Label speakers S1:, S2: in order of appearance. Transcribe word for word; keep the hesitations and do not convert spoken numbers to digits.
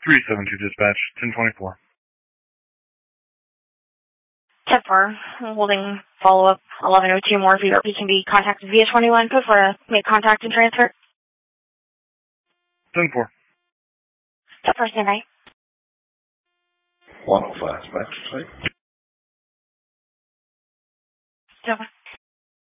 S1: three seven two dispatch, ten twenty-four.
S2: ten four, holding follow-up, eleven oh two more. V R P can be contacted via twenty-one, code for to make contact and transfer.
S1: ten four.
S2: ten four, stand by.
S3: one oh five, dispatch, site.
S2: ten four.